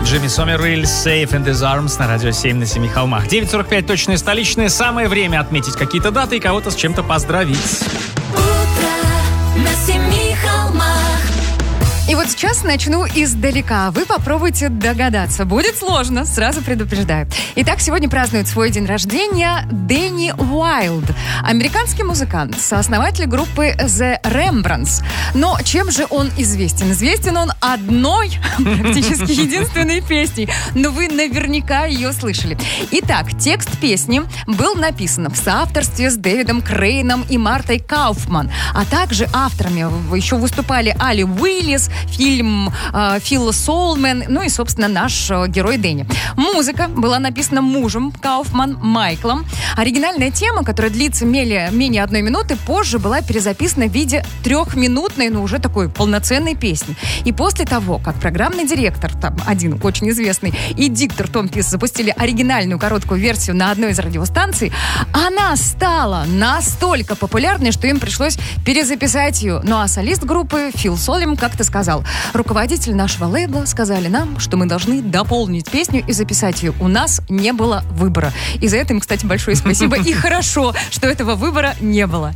Джимми Сомервилл, Safe in His Arms на радио 7 на 7 холмах. 9:45 точные столичные. Самое время отметить какие-то даты и кого-то с чем-то поздравить. Утро на 7 холмах. И вот сейчас начну издалека. Вы попробуйте догадаться. Будет сложно, сразу предупреждаю. Итак, сегодня празднует свой день рождения Дэнни Уайлд. Американский музыкант, сооснователь группы The Rembrandts. Но чем же он известен? Известен он одной, практически единственной песней. Но вы наверняка ее слышали. Итак, текст песни был написан в соавторстве с Дэвидом Крейном и Мартой Кауфман. А также авторами еще выступали Али Уиллис, фильм Фил Солман, ну и, собственно, наш герой Дэнни. Музыка была написана мужем Кауфман, Майклом. Оригинальная тема, которая длится менее 1 минуты, позже была перезаписана в виде 3-минутной, но уже такой полноценной песни. И после того, как программный директор, там один очень известный, и диктор Том Пис запустили оригинальную короткую версию на одной из радиостанций, она стала настолько популярной, что им пришлось перезаписать ее. Ну а солист группы Фил Солем как-то сказал: руководители нашего лейбла сказали нам, что мы должны дополнить песню и записать ее. У нас не было выбора. И за это им, кстати, большое спасибо. И хорошо, что этого выбора не было.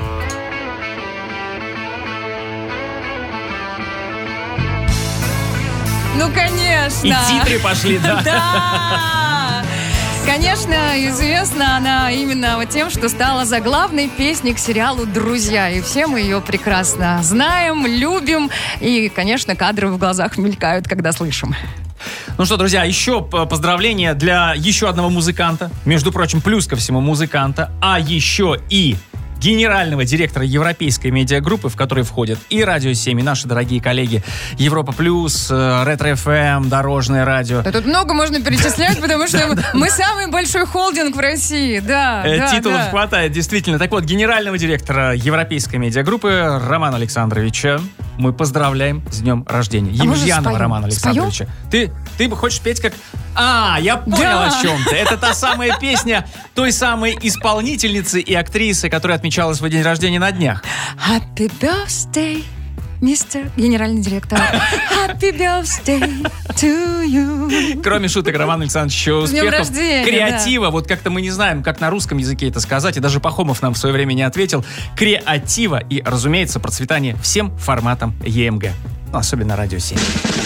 Ну, конечно. И титры пошли, да? Да! Конечно, известна она именно вот тем, что стала заглавной песней к сериалу «Друзья». И все мы ее прекрасно знаем, любим. И, конечно, кадры в глазах мелькают, когда слышим. Ну что, друзья, еще поздравления для еще одного музыканта. Между прочим, плюс ко всему музыканта. А еще и генерального директора европейской медиагруппы, в которой входят и Радио 7, и наши дорогие коллеги Европа Плюс, Ретро ФМ, Дорожное радио. Да тут много можно перечислять, потому что мы самый большой холдинг в России. Да, титулов хватает, действительно. Так вот, генерального директора европейской медиагруппы Романа Александровича мы поздравляем с днем рождения. Емельянова Романа Александровича. Ты хочешь петь как... я понял, о чем ты. Это та самая песня той самой исполнительницы и актрисы, которая отмечала свой день рождения на днях. Happy birthday, мистер генеральный директор. Happy birthday to you. Кроме шуток, Роман Александрович, еще успехов, рождения, креатива. Да. Вот как-то мы не знаем, как на русском языке это сказать, и даже Пахомов нам в свое время не ответил. Креатива и, разумеется, процветания всем форматам ЕМГ. Особенно Радио 7.